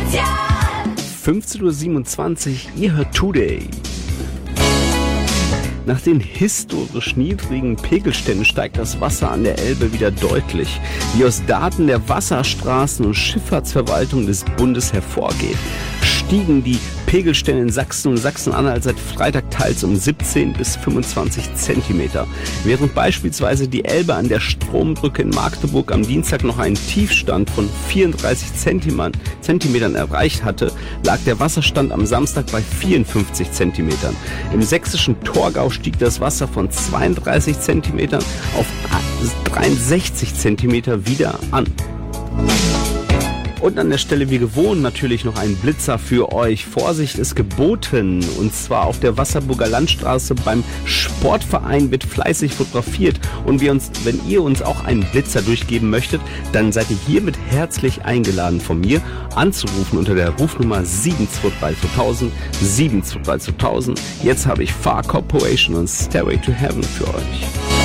15.27 Uhr, ihr hört Today. Nach den historisch niedrigen Pegelständen steigt das Wasser an der Elbe wieder deutlich, wie aus Daten der Wasserstraßen- und Schifffahrtsverwaltung des Bundes hervorgeht. Stiegen die Pegelstände in Sachsen und Sachsen-Anhalt seit Freitag teils um 17 bis 25 Zentimeter. Während beispielsweise die Elbe an der Strombrücke in Magdeburg am Dienstag noch einen Tiefstand von 34 Zentimetern erreicht hatte, lag der Wasserstand am Samstag bei 54 Zentimetern. Im sächsischen Torgau stieg das Wasser von 32 Zentimetern auf 63 Zentimeter wieder an. Und an der Stelle wie gewohnt natürlich noch ein Blitzer für euch. Vorsicht ist geboten, und zwar auf der Wasserburger Landstraße beim Sportverein wird fleißig fotografiert. Und wenn ihr uns auch einen Blitzer durchgeben möchtet, dann seid ihr hiermit herzlich eingeladen von mir anzurufen unter der Rufnummer 723 723 Jetzt habe ich Far Corporation und Stairway to Heaven für euch.